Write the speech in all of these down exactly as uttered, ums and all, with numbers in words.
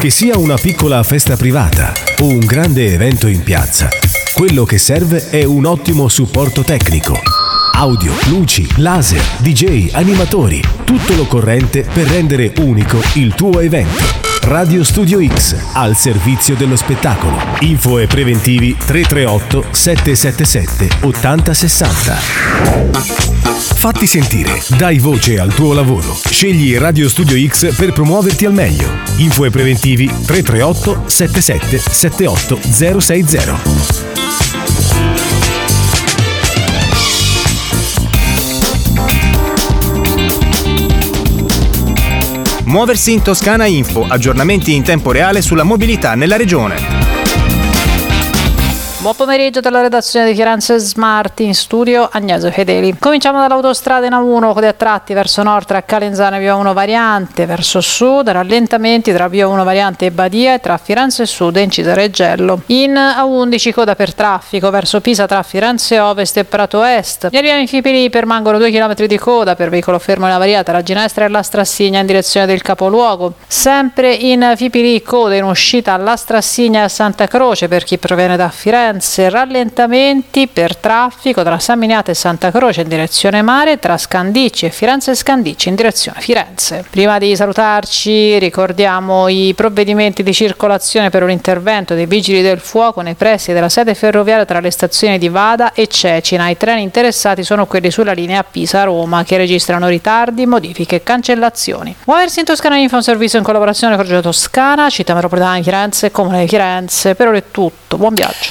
Che sia una piccola festa privata o un grande evento in piazza, quello che serve è un ottimo supporto tecnico. Audio, luci, laser, D J, animatori, tutto l'occorrente per rendere unico il tuo evento. Radio Studio X, al servizio dello spettacolo. Info e preventivi tre tre otto sette sette sette otto zero sei zero. Fatti sentire, dai voce al tuo lavoro. Scegli Radio Studio X per promuoverti al meglio. Info e preventivi tre tre otto sette sette sette otto zero sei zero. Muoversi in Toscana Info, aggiornamenti in tempo reale sulla mobilità nella regione. Buon pomeriggio dalla redazione di Firenze Smart, in studio Agnese Fedeli. Cominciamo dall'autostrada in A uno, code a tratti verso nord tra Calenzano e via uno variante, verso sud rallentamenti tra via uno variante e Badia e tra Firenze Sud e Incisa Reggello. In A undici coda per traffico verso Pisa tra Firenze Ovest e Prato Est. Gli arrivi in Fipili permangono due chilometri di coda per veicolo fermo nella variata la Ginestra e la Strassigna in direzione del capoluogo. Sempre in Fipili coda in uscita alla Strassigna e a Santa Croce per chi proviene da Firenze. Rallentamenti per traffico tra San Miniato e Santa Croce in direzione mare, tra Scandicci e Firenze Scandicci in direzione Firenze. Prima di salutarci ricordiamo i provvedimenti di circolazione per un intervento dei Vigili del Fuoco nei pressi della sede ferroviaria tra le stazioni di Vada e Cecina. I treni interessati sono quelli sulla linea Pisa-Roma che registrano ritardi, modifiche e cancellazioni. Muoversi in Toscana Info, un servizio in collaborazione con Regione Toscana, Città Metropolitana di Firenze e Comune di Firenze. Per ora è tutto, buon viaggio.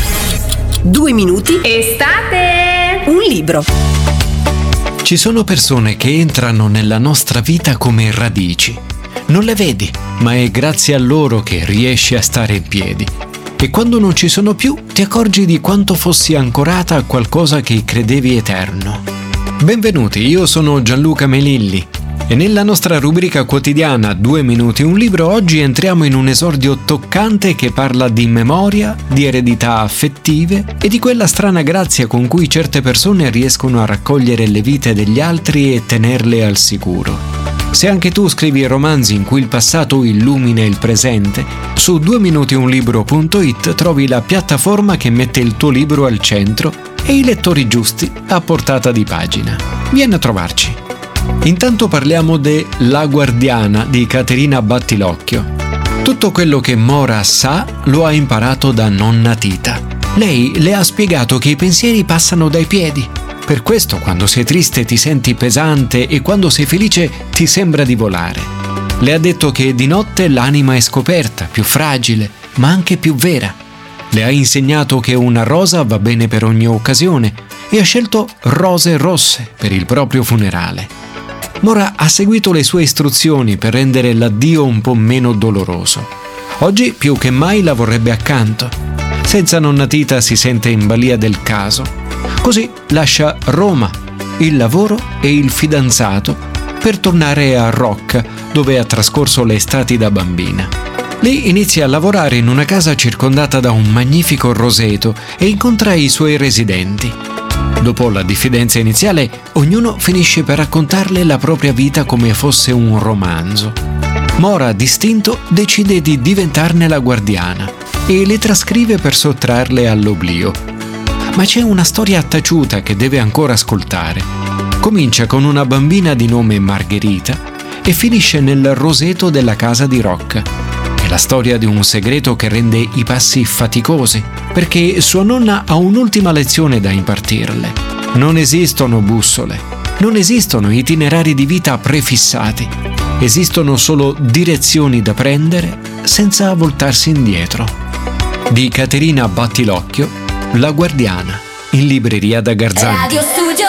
Due minuti. Estate! Un libro. Ci sono persone che entrano nella nostra vita come radici. Non le vedi, ma è grazie a loro che riesci a stare in piedi. E quando non ci sono più, ti accorgi di quanto fossi ancorata a qualcosa che credevi eterno. Benvenuti, io sono Gianluca Melilli. E nella nostra rubrica quotidiana Due minuti un libro oggi entriamo in un esordio toccante che parla di memoria, di eredità affettive e di quella strana grazia con cui certe persone riescono a raccogliere le vite degli altri e tenerle al sicuro. Se anche tu scrivi romanzi in cui il passato illumina il presente, su due minuti un libro punto it trovi la piattaforma che mette il tuo libro al centro e i lettori giusti a portata di pagina. Vieni a trovarci. Intanto parliamo de La Guardiana di Caterina Battilocchio. Tutto quello che Mora sa lo ha imparato da nonna Tita. Lei le ha spiegato che i pensieri passano dai piedi. Per questo quando sei triste ti senti pesante e quando sei felice ti sembra di volare. Le ha detto che di notte l'anima è scoperta, più fragile, ma anche più vera. Le ha insegnato che una rosa va bene per ogni occasione e ha scelto rose rosse per il proprio funerale. Mora ha seguito le sue istruzioni per rendere l'addio un po' meno doloroso. Oggi più che mai la vorrebbe accanto. Senza nonna Tita si sente in balia del caso. Così lascia Roma, il lavoro e il fidanzato per tornare a Rocca, dove ha trascorso le estati da bambina. Lì inizia a lavorare in una casa circondata da un magnifico roseto e incontra i suoi residenti. Dopo la diffidenza iniziale, ognuno finisce per raccontarle la propria vita come fosse un romanzo. Mora, distinto, decide di diventarne la guardiana e le trascrive per sottrarle all'oblio. Ma c'è una storia taciuta che deve ancora ascoltare. Comincia con una bambina di nome Margherita e finisce nel roseto della casa di Rocca. È la storia di un segreto che rende i passi faticosi, perché sua nonna ha un'ultima lezione da impartirle. Non esistono bussole, non esistono itinerari di vita prefissati, esistono solo direzioni da prendere senza voltarsi indietro. Di Caterina Battilocchio, La Guardiana, in libreria da Garzanti.